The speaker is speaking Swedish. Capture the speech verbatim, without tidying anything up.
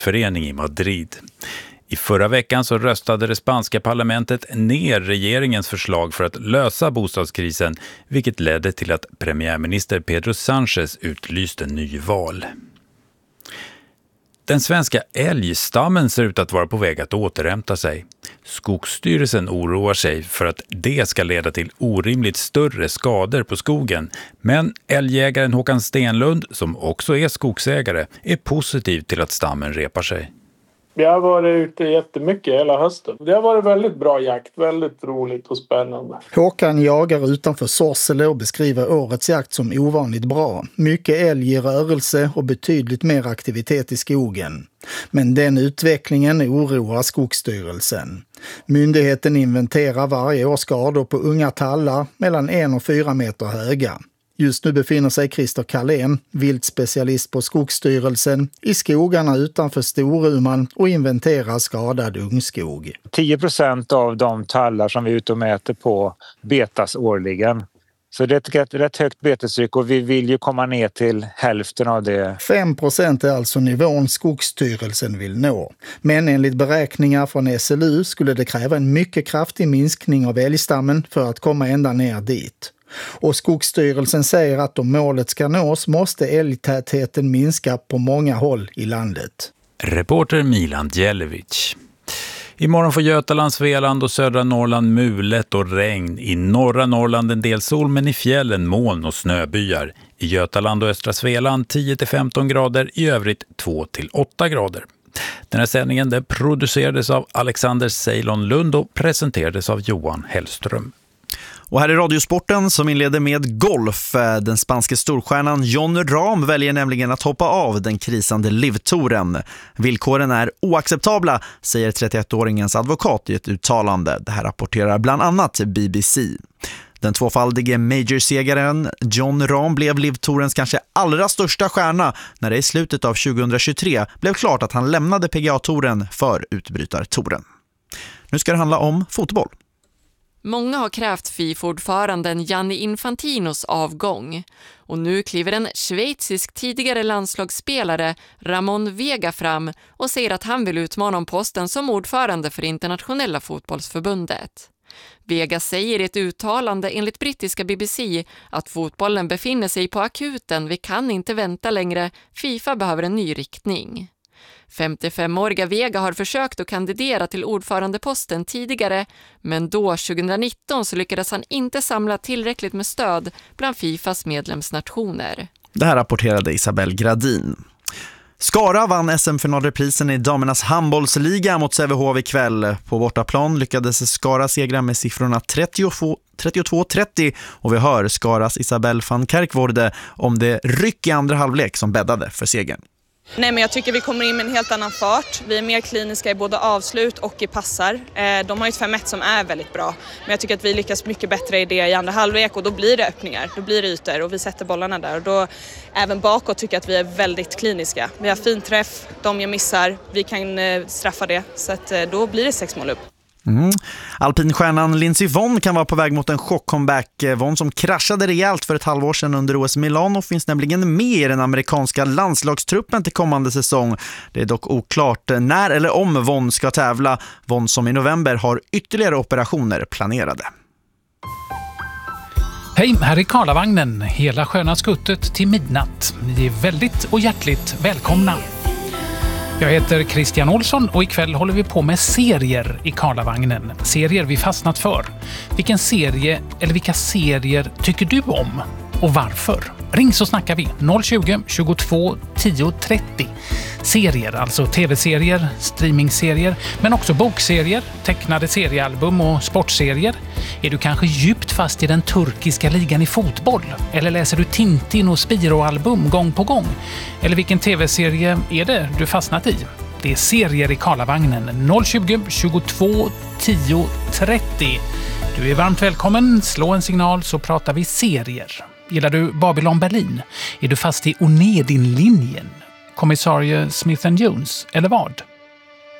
förening i Madrid. I förra veckan så röstade det spanska parlamentet ner regeringens förslag för att lösa bostadskrisen, vilket ledde till att premiärminister Pedro Sánchez utlyste nyval. Den svenska älgstammen ser ut att vara på väg att återhämta sig. Skogsstyrelsen oroar sig för att det ska leda till orimligt större skador på skogen. Men älgjägaren Håkan Stenlund, som också är skogsägare, är positiv till att stammen repar sig. Vi har varit ute jättemycket hela hösten. Det har varit väldigt bra jakt, väldigt roligt och spännande. Håkan jagar utanför Sorsele och beskriver årets jakt som ovanligt bra. Mycket älg i rörelse och betydligt mer aktivitet i skogen. Men den utvecklingen oroar Skogsstyrelsen. Myndigheten inventerar varje år skador på unga tallar mellan en och fyra meter höga. Just nu befinner sig Christer Karlén, viltspecialist på Skogsstyrelsen, i skogarna utanför Storuman och inventerar skadad ungskog. tio procent av de tallar som vi är ute och mäter på betas årligen. Så det är ett rätt högt betestryck och vi vill ju komma ner till hälften av det. fem procent är alltså nivån Skogsstyrelsen vill nå. Men enligt beräkningar från S L U skulle det kräva en mycket kraftig minskning av älgstammen för att komma ända ner dit. Och Skogsstyrelsen säger att om målet ska nås måste älgtätheten minska på många håll i landet. Reporter Milan Djelevic. Imorgon får Götaland, Svealand och södra Norrland mulet och regn. I norra Norrland en del sol, men i fjällen moln och snöbyar. I Götaland och östra Svealand tio till femton grader, i övrigt två till åtta grader. Den här sändningen den producerades av Alexander Ceylon Lund och presenterades av Johan Hellström. Och här är Radiosporten som inleder med golf. Den spanske storstjärnan Jon Rahm väljer nämligen att hoppa av den krisande Live-touren. Villkoren är oacceptabla, säger trettioettåringens advokat i ett uttalande. Det här rapporterar bland annat B B C. Den tvåfaldige major-segaren Jon Rahm blev Live-tourens kanske allra största stjärna när det i slutet av tjugohundratjugotre blev klart att han lämnade P G A-touren för utbrytartouren. Nu ska det handla om fotboll. Många har krävt FIFA-ordföranden Gianni Infantinos avgång. Och nu kliver en schweizisk tidigare landslagsspelare Ramon Vega fram och säger att han vill utmana om posten som ordförande för internationella fotbollsförbundet. Vega säger i ett uttalande enligt brittiska B B C att fotbollen befinner sig på akuten, vi kan inte vänta längre, FIFA behöver en ny riktning. femtiofemåriga Vega har försökt att kandidera till ordförandeposten tidigare, men då tjugonitton så lyckades han inte samla tillräckligt med stöd bland FIFAs medlemsnationer. Det här rapporterade Isabel Gradin. Skara vann S M-finalreprisen i damernas handbollsliga mot Sävehof ikväll. På bortaplan lyckades Skara segra med siffrorna trettiotvå trettio och vi hör Skaras Isabel van Kerkvorde om det ryck i andra halvlek som bäddade för segern. Nej, men jag tycker vi kommer in med en helt annan fart. Vi är mer kliniska i både avslut och i passar. De har ju ett fem ett som är väldigt bra. Men jag tycker att vi lyckas mycket bättre i det i andra halvlek och då blir det öppningar. Då blir det ytor och vi sätter bollarna där. Och då även bakåt tycker jag att vi är väldigt kliniska. Vi har fin träff, de jag missar, vi kan straffa det. Så att då blir det sex mål upp. Mm. Alpinstjärnan Lindsey Vonn kan vara på väg mot en chock-comeback. Vonn som kraschade rejält för ett halvår sedan under O S Milano finns nämligen med i den amerikanska landslagstruppen till kommande säsong. Det är dock oklart när eller om Vonn ska tävla. Vonn som i november har ytterligare operationer planerade. Hej, här är Karlavagnen. Hela sköna skuttet till midnatt. Ni är väldigt och hjärtligt välkomna. Jag heter Christian Olsson och ikväll håller vi på med serier i Karlavagnen. Serier vi fastnat för. Vilken serie eller vilka serier tycker du om? Och varför? Ring så snackar vi noll tjugo, tjugotvå, tio, trettio. Serier, alltså tv-serier, streamingserier, men också bokserier, tecknade seriealbum och sportserier. Är du kanske djupt fast i den turkiska ligan i fotboll? Eller läser du Tintin och Spiro-album gång på gång? Eller vilken tv-serie är det du fastnat i? Det är serier i Karlavagnen noll tjugo, tjugotvå, tio, trettio. Du är varmt välkommen, slå en signal så pratar vi serier. Gillar du Babylon Berlin? Är du fast i Onedin-linjen? Kommissarie Smith and Jones, eller vad?